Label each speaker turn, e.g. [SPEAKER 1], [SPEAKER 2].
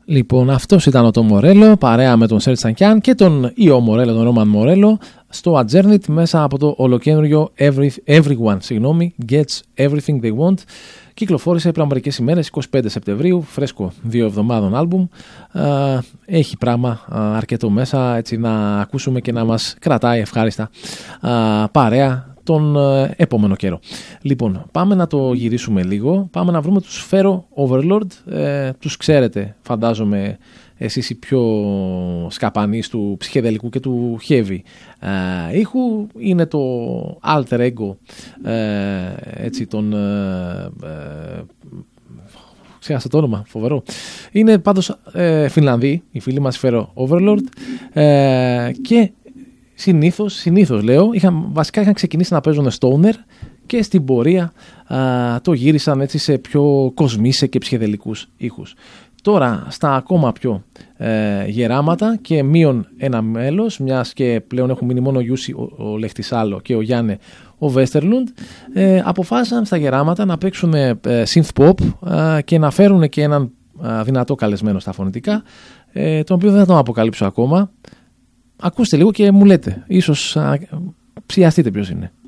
[SPEAKER 1] Λοιπόν, αυτός ήταν ο Tom Morello, παρέα με τον Serge Tankian και τον Io Morello, τον Roman Morello, στο Adjourned μέσα από το ολοκένουργιο Everyone Gets Everything They Want. Κυκλοφόρησε πριν μερικές ημέρες, 25 Σεπτεμβρίου, φρέσκο 2 εβδομάδων άλμπουμ. Έχει πράγμα αρκετό μέσα, έτσι να ακούσουμε και να μας κρατάει ευχάριστα παρέα τον επόμενο καιρό. Λοιπόν, πάμε να το γυρίσουμε λίγο. Πάμε να βρούμε τους Fero Overlord. Τους ξέρετε, φαντάζομαι, εσείς οι πιο σκαπανείς του ψυχεδελικού και του heavy ήχου. Είναι το alter ego, έτσι, τον... ξέχασα το όνομα, φοβερό. Είναι πάντως Φινλανδοί, οι φίλοι μας Fero Overlord, και συνήθως λέω, βασικά είχαν ξεκινήσει να παίζουν stoner και στην πορεία το γύρισαν έτσι σε πιο κοσμίσε και ψυχεδελικούς ήχους. Τώρα στα ακόμα πιο γεράματα και μείον ένα μέλος, μιας και πλέον έχουν μείνει μόνο ο Γιούσι, ο Λεχτισάλο και ο Γιάννε ο Βέστερλουντ, αποφάσισαν στα γεράματα να παίξουν synth pop και να φέρουν και έναν δυνατό καλεσμένο στα φωνητικά, τον οποίο δεν θα τον αποκαλύψω ακόμα. Ακούστε λίγο και μου λέτε, ίσως ψιαστείτε ποιος είναι.